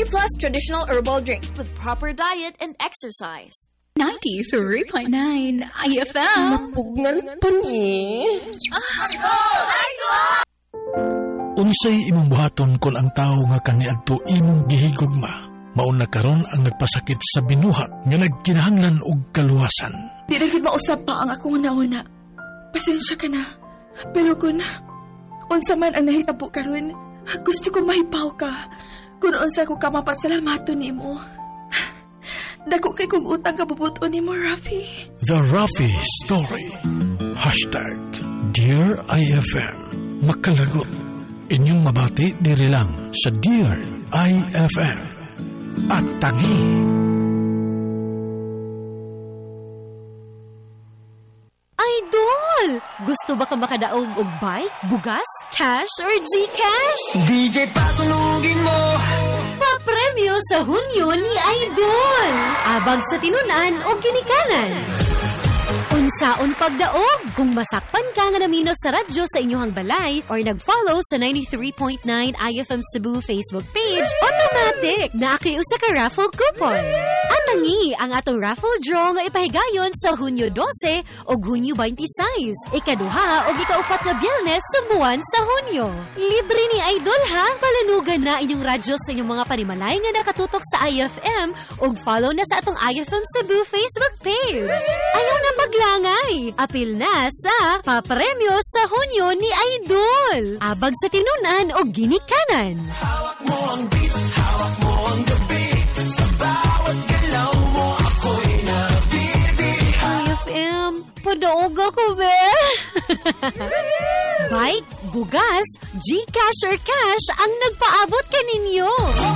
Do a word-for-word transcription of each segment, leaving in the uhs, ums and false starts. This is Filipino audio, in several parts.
Plus traditional herbal drink. With proper diet and exercise. ninety-three point nine I F M. Napugnan pa ni. Unsay imong buhaton kung ang tao nga kaniadto imong gihigugma. Mauna karon ang nagpasakit sa binuhat nga nagkinahanglan og kaluwasan. Di na gid mausap pa ang akong nauna. Pasensya ka na. Pero kung unsa man ang nahitabo karon, gusto ko mahibaw ka. Kung unsa ko ka mapasalamaton nimo. Dako kay kong utang kabubuton nimo, Rafi. The Rafi Story. Hashtag Dear I F M. Makalagot. Inyong mabati diri lang sa Dear I F M. At tangi. Idol! Gusto ba ka makadaog og bike, bugas, cash, or Gcash? D J patulugin mo. Papremyo sa Hunyo ni Idol! Abag sa tinunan o ginikanan. Unsaon pagdaog kung masakpan ka nga naminos sa radyo sa inyong balay or nag-follow sa ninety-three point nine I F M Cebu Facebook page, automatic na usa ka raffle coupon. Anangi ang atong raffle draw nga ipahigayon sa Hunyo twelve o Hunyo twenty-six, ikaduha o ikaupat nga Biyernes sa buwan sa Hunyo. Libre ni Idol ha! Palanugan na inyong radyo sa inyong mga panimalay nga nakatutok sa I F M o follow na sa atong I F M Cebu Facebook page. Ayaw na maglangay! Apil na sa Papremyo sa Hunyo ni Idol! Abag sa tinunan o ginikanan. Hawak mo ang beat, hawak mo ang gabi. Sa bawat galaw mo ako'y nabibi. I F M, padaog ako, be! Bike, bugas, Gcash or cash ang nagpaabot kaninyo.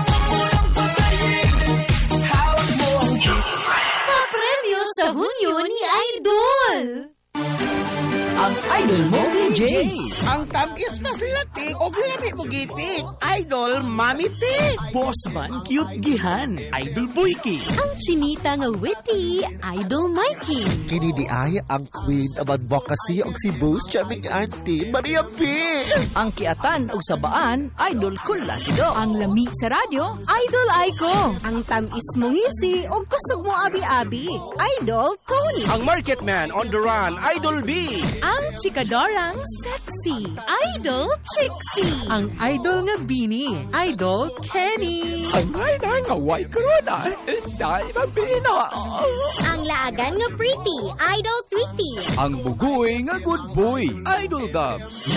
Hawak mo ang beat. Papremyo sa Hunyo ni Idol! Ang Idol mo, D J. Ang tamis na silatik o lami mo gitik. Idol Mami Tik. Boss man, cute gihan. Idol Boyki. Ang chinita nga witty, Idol Mikey. Kini di ay ang Queen of Advocacy og Cebu's charming auntie, Maria P. Ang kiatan o sabaan, Idol Kulasido. Ang lami sa radyo, Idol Aiko. Ang tamis mong ngisi o kusog mo abi-abi, Idol Tony. Ang Market Man on the Run, Idol B. Ang chikadorang sexy, Idol Trixie. Ang idol nga Bini, Idol Kenny. Ang rider nga white corona, dahil mabino. Ang laagan nga pretty, Idol Tweety. Ang bugoy nga good boy, Idol Dub.